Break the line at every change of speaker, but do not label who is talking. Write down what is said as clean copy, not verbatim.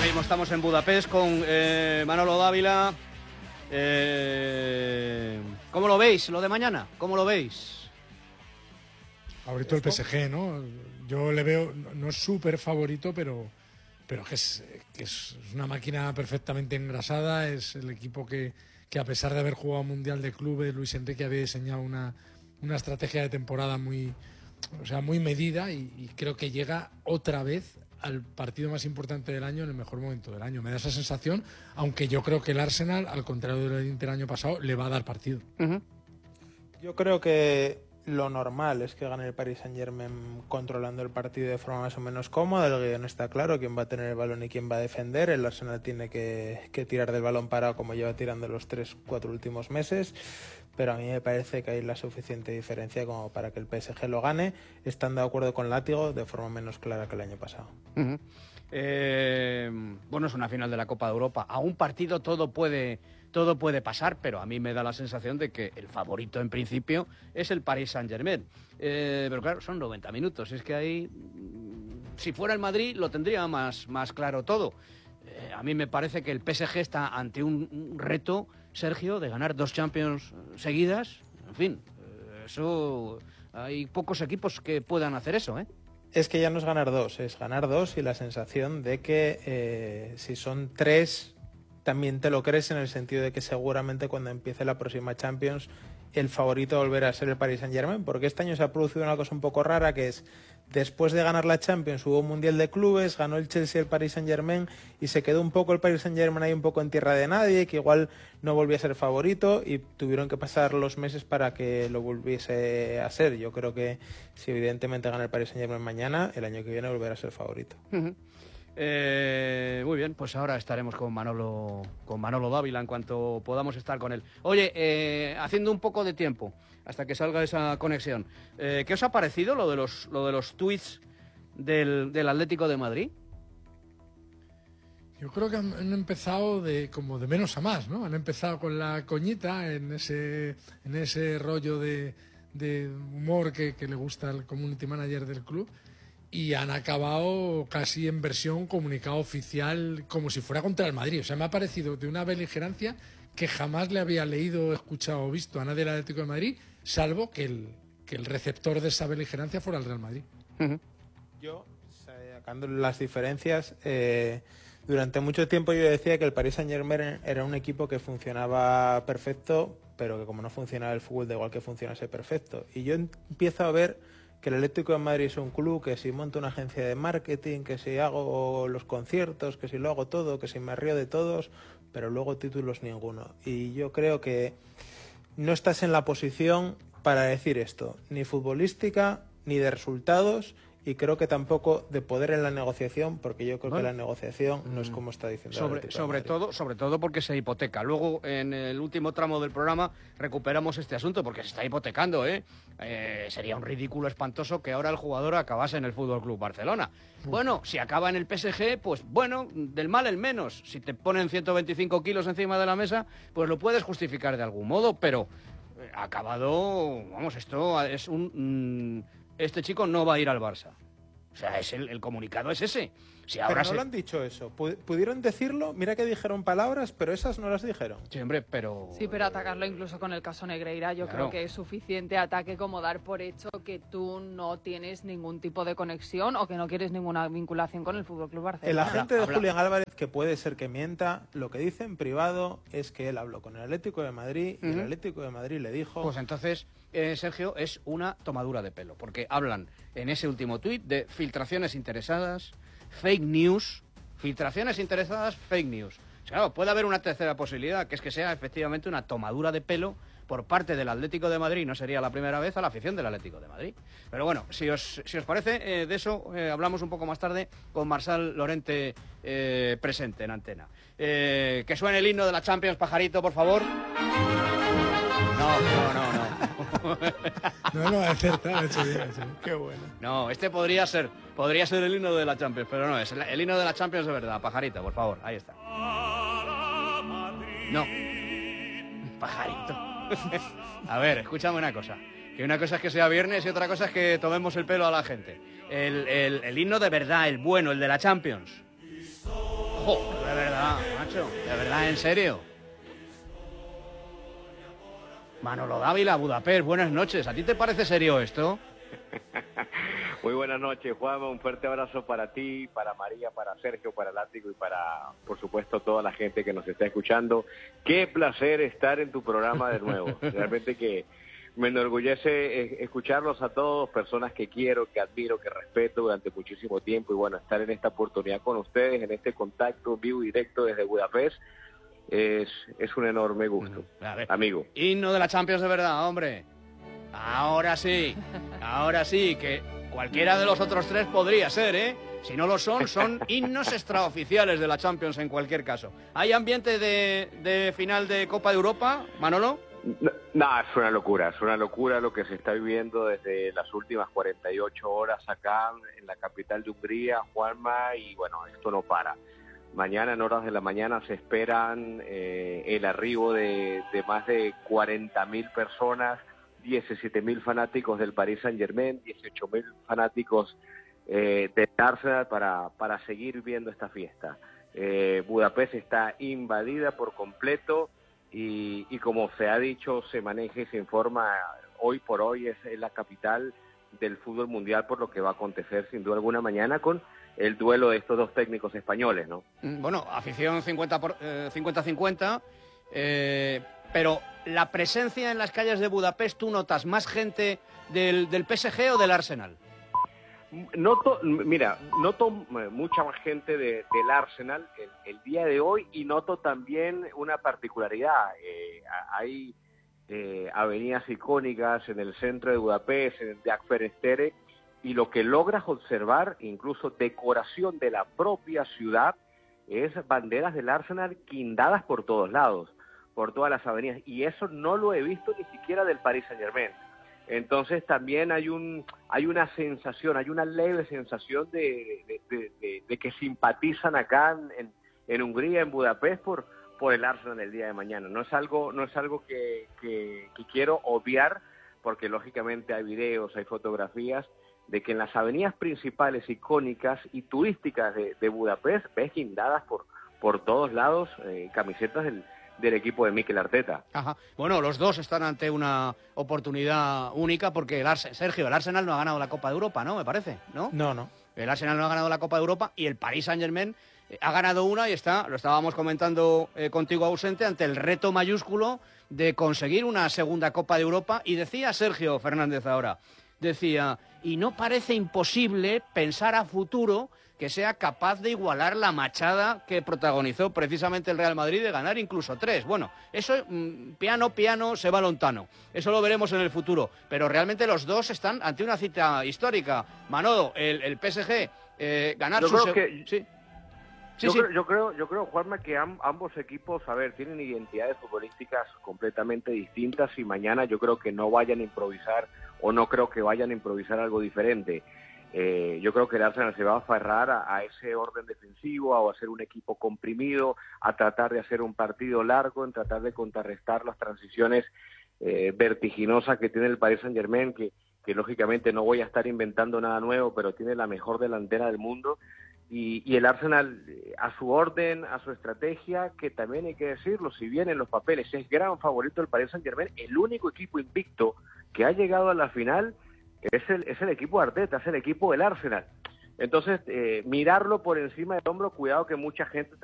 mismo estamos en Budapest con Manolo Dávila. ¿Cómo lo veis lo de mañana? ¿Cómo lo veis?
Favorito el PSG, ¿no? Yo le veo, no es súper favorito, pero que es una máquina perfectamente engrasada. Es el equipo que a pesar de haber jugado Mundial de Clubes, Luis Enrique había diseñado una estrategia de temporada muy medida y creo que llega otra vez al partido más importante del año en el mejor momento del año. Me da esa sensación, aunque yo creo que el Arsenal, al contrario del Inter año pasado, le va a dar partido.
Uh-huh.
Yo creo que lo normal es que gane el Paris Saint-Germain controlando el partido de forma más o menos cómoda. El guión está claro, quién va a tener el balón y quién va a defender. El Arsenal tiene que tirar del balón parado como lleva tirando los 3-4 últimos meses. Pero a mí me parece que hay la suficiente diferencia como para que el PSG lo gane, estando de acuerdo con Látigo de forma menos clara que el año pasado.
Uh-huh. Bueno, es una final de la Copa de Europa. A un partido todo puede pasar, pero a mí me da la sensación de que el favorito en principio es el Paris Saint-Germain. Pero claro, son 90 minutos. Es que ahí, si fuera el Madrid, lo tendría más claro todo. A mí me parece que el PSG está ante un reto, Sergio, de ganar 2 Champions seguidas. En fin, eso hay pocos equipos que puedan hacer eso, ¿eh?
Es que ya no es ganar 2, es ganar 2 y la sensación de que si son 3 también te lo crees, en el sentido de que seguramente cuando empiece la próxima Champions el favorito volverá a ser el Paris Saint-Germain, porque este año se ha producido una cosa un poco rara, que es después de ganar la Champions hubo un Mundial de Clubes, ganó el Chelsea el Paris Saint-Germain y se quedó un poco el Paris Saint-Germain ahí un poco en tierra de nadie, que igual no volvía a ser favorito y tuvieron que pasar los meses para que lo volviese a ser. Yo creo que si evidentemente gana el Paris Saint-Germain mañana, el año que viene volverá a ser favorito.
Uh-huh. Muy bien, pues ahora estaremos con Manolo Dávila en cuanto podamos estar con él. Oye, haciendo un poco de tiempo hasta que salga esa conexión, ¿qué os ha parecido lo de los tweets del Atlético de Madrid?
Yo creo que han empezado como de menos a más, ¿no? Han empezado con la coñita en ese rollo de humor que le gusta al community manager del club. Y han acabado casi en versión comunicado oficial, como si fuera contra el Madrid. O sea, me ha parecido de una beligerancia que jamás le había leído, escuchado o visto a nadie del Atlético de Madrid, salvo que el receptor de esa beligerancia fuera el Real Madrid.
Uh-huh.
Yo, sacando las diferencias, durante mucho tiempo yo decía que el Paris Saint-Germain era un equipo que funcionaba perfecto, pero que como no funcionaba el fútbol, da igual que funcionase perfecto. Y yo empiezo a ver que el Atlético de Madrid es un club que si monto una agencia de marketing, que si hago los conciertos, que si lo hago todo, que si me río de todos, pero luego títulos ninguno. Y yo creo que no estás en la posición para decir esto, ni futbolística, ni de resultados, y creo que tampoco de poder en la negociación, porque yo creo que la negociación no es como está diciendo
sobre todo porque se hipoteca. Luego, en el último tramo del programa, recuperamos este asunto, porque se está hipotecando, ¿eh? Sería un ridículo espantoso que ahora el jugador acabase en el Fútbol Club Barcelona. Bueno, si acaba en el PSG, pues bueno, del mal el menos. Si te ponen 125 kilos encima de la mesa, pues lo puedes justificar de algún modo, pero acabado, vamos, esto es este chico no va a ir al Barça. O sea, el comunicado es ese. Si ahora
pero no lo han dicho eso. Pudieron decirlo, mira que dijeron palabras, pero esas no las dijeron.
Sí, hombre, pero...
Sí, pero atacarlo incluso con el caso Negreira, yo creo que es suficiente ataque como dar por hecho que tú no tienes ningún tipo de conexión o que no quieres ninguna vinculación con el FC Barcelona.
El agente de Julián Álvarez, que puede ser que mienta, lo que dice en privado es que él habló con el Atlético de Madrid y el Atlético de Madrid le dijo...
Pues entonces, Sergio, es una tomadura de pelo, porque hablan en ese último tuit de filtraciones interesadas, fake news, filtraciones interesadas, fake news. O sea, claro, puede haber una tercera posibilidad, que es que sea efectivamente una tomadura de pelo por parte del Atlético de Madrid, no sería la primera vez, a la afición del Atlético de Madrid. Pero bueno, si os parece, de eso hablamos un poco más tarde con Marçal Llorente presente en antena. Que suene el himno de la Champions, pajarito, por favor.
No, acertado, hecho bien.
Qué bueno.
No, este podría ser el himno de la Champions, pero no, es el himno de la Champions de verdad. Pajarito, por favor, ahí está. No, pajarito. A ver, escúchame una cosa. Que una cosa es que sea viernes y otra cosa es que tomemos el pelo a la gente. El himno de verdad, el bueno, el de la Champions. De verdad, macho, de verdad, en serio. Manolo Dávila, Budapest, buenas noches. ¿A ti te parece serio esto?
Muy buenas noches, Juanma. Un fuerte abrazo para ti, para María, para Sergio, para Látigo y para, por supuesto, toda la gente que nos está escuchando. Qué placer estar en tu programa de nuevo. Realmente que me enorgullece escucharlos a todos, personas que quiero, que admiro, que respeto durante muchísimo tiempo. Y bueno, estar en esta oportunidad con ustedes, en este contacto vivo y directo desde Budapest, es un enorme gusto, amigo.
Himno de la Champions de verdad, hombre. Ahora sí, que cualquiera de los otros tres podría ser, ¿eh? Si no lo son himnos extraoficiales de la Champions en cualquier caso. ¿Hay ambiente de final de Copa de Europa, Manolo?
No, es una locura lo que se está viviendo desde las últimas 48 horas acá en la capital de Hungría, Juanma, y bueno, esto no para. Mañana, en horas de la mañana, se esperan el arribo de más de 40.000 personas, 17.000 fanáticos del Paris Saint-Germain, 18.000 fanáticos del Arsenal para seguir viendo esta fiesta. Budapest está invadida por completo y como se ha dicho, se maneja y se informa, hoy por hoy es la capital del fútbol mundial por lo que va a acontecer sin duda alguna mañana con el duelo de estos dos técnicos españoles, ¿no?
Bueno, afición 50-50, pero la presencia en las calles de Budapest, ¿tú notas más gente del PSG o del Arsenal?
Noto mucha más gente del Arsenal el día de hoy y noto también una particularidad. Hay avenidas icónicas en el centro de Budapest, en el de Akferestere, y lo que logras observar, incluso decoración de la propia ciudad, es banderas del Arsenal guindadas por todos lados, por todas las avenidas, y eso no lo he visto ni siquiera del Paris Saint-Germain. Entonces también hay una sensación, hay una leve sensación de que simpatizan acá en Hungría, en Budapest, por el Arsenal el día de mañana. No es algo que quiero obviar, porque lógicamente hay videos, hay fotografías, de que en las avenidas principales icónicas y turísticas de Budapest ves guindadas por todos lados camisetas del equipo de Mikel Arteta.
Ajá. Bueno, los dos están ante una oportunidad única porque el Arsenal no ha ganado la Copa de Europa, ¿no? Me parece, ¿no?
No.
El Arsenal no ha ganado la Copa de Europa y el Paris Saint-Germain ha ganado una y lo estábamos comentando contigo ausente, ante el reto mayúsculo de conseguir una segunda Copa de Europa. Y decía Sergio Fernández ahora, y no parece imposible pensar a futuro que sea capaz de igualar la machada que protagonizó precisamente el Real Madrid, de ganar incluso 3. Bueno, eso piano se va lontano. Eso lo veremos en el futuro. Pero realmente los dos están ante una cita histórica. Manolo, el PSG, ganar
yo
su...
creo que...
Sí.
Yo creo, Juanma, que ambos equipos, tienen identidades futbolísticas completamente distintas y mañana yo creo que no vayan a improvisar o no creo que vayan a improvisar algo diferente. Yo creo que el Arsenal se va a aferrar a ese orden defensivo, a hacer un equipo comprimido, a tratar de hacer un partido largo, en tratar de contrarrestar las transiciones vertiginosas que tiene el Paris Saint-Germain, que lógicamente no voy a estar inventando nada nuevo, pero tiene la mejor delantera del mundo. Y el Arsenal, a su orden, a su estrategia, que también hay que decirlo, si bien en los papeles es gran favorito del Paris Saint-Germain, el único equipo invicto que ha llegado a la final es el equipo de Arteta, es el equipo del Arsenal. Entonces, mirarlo por encima del hombro, cuidado que mucha gente